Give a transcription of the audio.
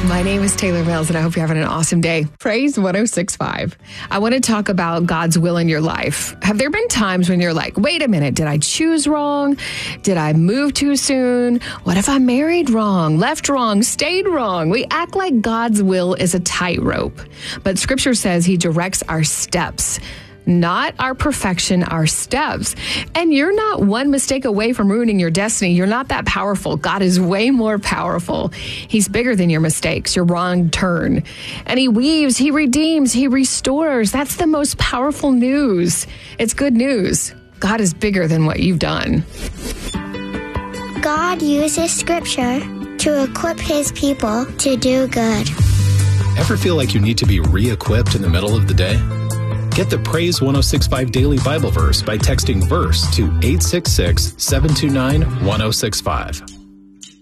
My name is Taylor Mills, and I hope you're having an awesome day. Praise 106.5. I want to talk about God's will in your life. Have there been times when you're like, wait a minute, did I choose wrong? Did I move too soon? What if I married wrong, left wrong, stayed wrong? We act like God's will is a tightrope, but Scripture says He directs our steps. Not our perfection, our steps. And you're not one mistake away from ruining your destiny. You're not that powerful. God is way more powerful. He's bigger than your mistakes, your wrong turn. And He weaves, He redeems, He restores. That's the most powerful news. It's good news. God is bigger than what you've done. God uses Scripture to equip His people to do good. Ever feel like you need to be re-equipped in the middle of the day? Get the Praise 106.5 Daily Bible Verse by texting VERSE to 866-729-1065.